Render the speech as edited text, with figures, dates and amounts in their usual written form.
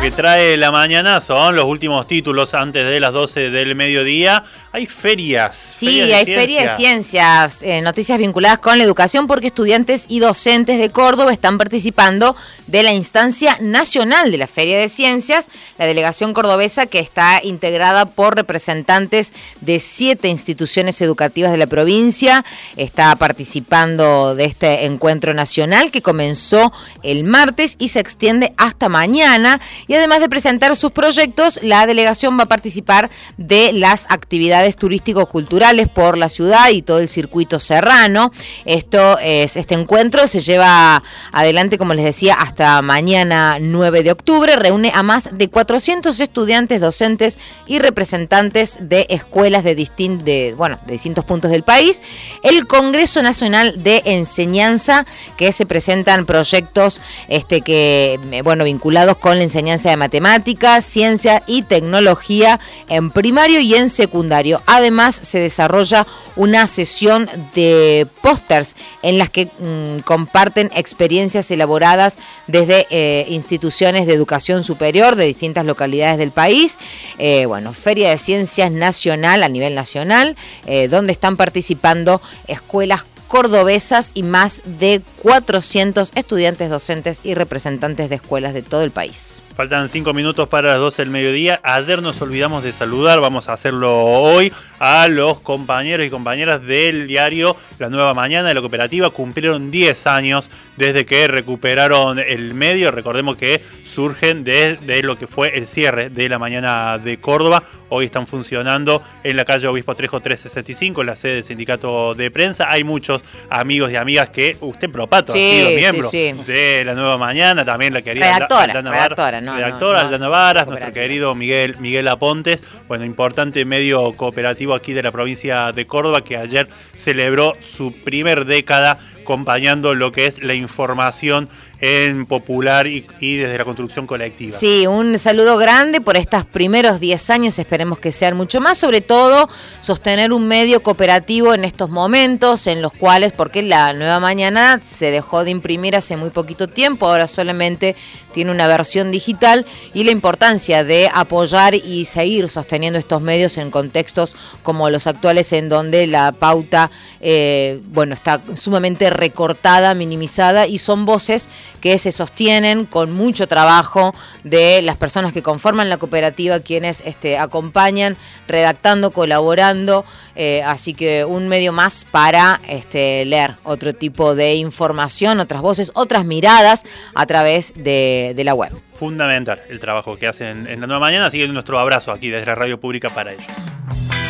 que trae la mañana son los últimos títulos antes de las 12 del mediodía. Hay ferias. Sí, hay feria de ciencias, noticias vinculadas con la educación, porque estudiantes y docentes de Córdoba están participando de la instancia nacional de la Feria de Ciencias. La delegación cordobesa, que está integrada por representantes de 7 instituciones educativas de la provincia, está participando de este encuentro nacional que comenzó el martes y se extiende hasta mañana. Y además de presentar sus proyectos, la delegación va a participar de las actividades turístico-culturales por la ciudad y todo el circuito serrano. Este encuentro se lleva adelante, como les decía, hasta mañana 9 de octubre. Reúne a más de 400 estudiantes, docentes y representantes de escuelas de distintos puntos del país. El Congreso Nacional de Enseñanza, que se presentan proyectos vinculados con la enseñanza de matemáticas, ciencia y tecnología en primario y en secundario. Además, se desarrolla una sesión de pósters en las que comparten experiencias elaboradas desde instituciones de educación superior de distintas localidades del país. Feria de Ciencias Nacional a nivel nacional, donde están participando escuelas cordobesas y más de 400 estudiantes, docentes y representantes de escuelas de todo el país. Faltan 5 minutos para las 12 del mediodía. Ayer nos olvidamos de saludar, vamos a hacerlo hoy, a los compañeros y compañeras del diario La Nueva Mañana de la cooperativa. Cumplieron 10 años desde que recuperaron el medio. Recordemos que surgen de lo que fue el cierre de La Mañana de Córdoba. Hoy están funcionando en la calle Obispo Trejo 365, en la sede del sindicato de prensa. Hay muchos amigos y amigas que usted, Propato, ha sido miembro de La Nueva Mañana, también la querida redactora Aldana Varas, nuestro querido Miguel Apontes. Importante medio cooperativo aquí de la provincia de Córdoba, que ayer celebró su primer década acompañando lo que es la información en popular y desde la construcción colectiva. Sí, un saludo grande por estos primeros 10 años, esperemos que sean mucho más, sobre todo sostener un medio cooperativo en estos momentos en los cuales, porque La Nueva Mañana se dejó de imprimir hace muy poquito tiempo, ahora solamente tiene una versión digital, y la importancia de apoyar y seguir sosteniendo estos medios en contextos como los actuales, en donde la pauta está sumamente recortada, minimizada, y son voces que se sostienen con mucho trabajo de las personas que conforman la cooperativa, quienes acompañan, redactando, colaborando, así que un medio más para leer otro tipo de información, otras voces, otras miradas a través de la web. Fundamental el trabajo que hacen en La Nueva Mañana, así que nuestro abrazo aquí desde la Radio Pública para ellos.